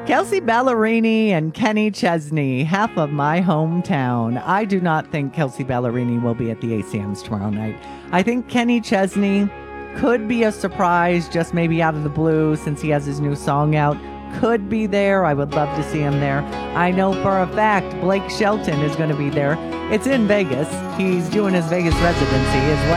Kelsey Ballerini and Kenny Chesney, half of my hometown. I do not think Kelsey Ballerini will be at the ACMs tomorrow night. I think Kenny Chesney could be a surprise, just maybe out of the blue since he has his new song out. Could be there. I would love to see him there. I know for a fact Blake Shelton is going to be there. It's in Vegas. He's doing his Vegas residency. His